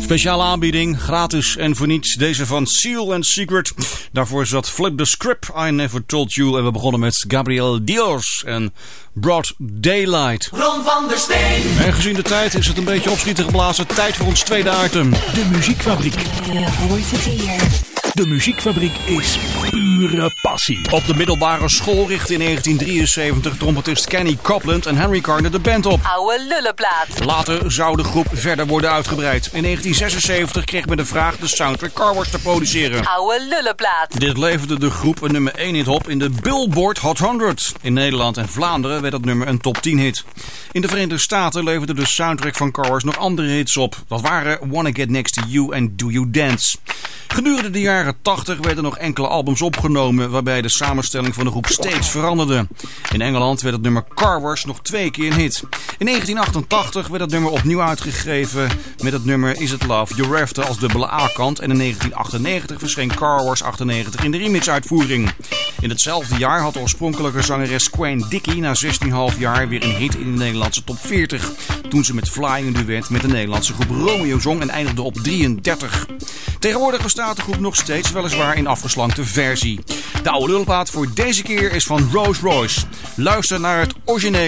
Speciale aanbieding, gratis en voor niets. Deze van Seal and Secret. Daarvoor zat Flip the Script, I Never Told You. En we begonnen met Gabriel Dios en Broad Daylight. Ron van der Steen. En gezien de tijd is het een beetje opschieten geblazen. Tijd voor ons tweede item. De Muziekfabriek. Je hoort het hier. De Muziekfabriek is pure passie. Op de middelbare school richtte in 1973 trompetist Kenny Copeland en Henry Carter de band op. Oude lullenplaat. Later zou de groep verder worden uitgebreid. In 1976 kreeg men de vraag de soundtrack Car Wars te produceren. Oude lullenplaat. Dit leverde de groep een nummer 1 hit op in de Billboard Hot 100. In Nederland en Vlaanderen werd dat nummer een top 10 hit. In de Verenigde Staten leverde de soundtrack van Car Wars nog andere hits op. Dat waren Wanna Get Next to You en Do You Dance. Gedurende de jaren 80 werden nog enkele albums opgenomen waarbij de samenstelling van de groep steeds veranderde. In Engeland werd het nummer Car Wars nog 2 keer een hit. In 1988 werd het nummer opnieuw uitgegeven met het nummer Is It Love You're After als dubbele A-kant. En in 1998 verscheen Car Wars 98 in de remix-uitvoering. In hetzelfde jaar had de oorspronkelijke zangeres Queen Dickey na 16,5 jaar weer een hit in de Nederlandse top 40. Toen ze met Flying een duet met de Nederlandse groep Romeo zong en eindigde op 33. Tegenwoordig bestaat de groep nog steeds, weliswaar in afgeslankte versie. De oude lulplaat voor deze keer is van Rolls Royce. Luister naar het originele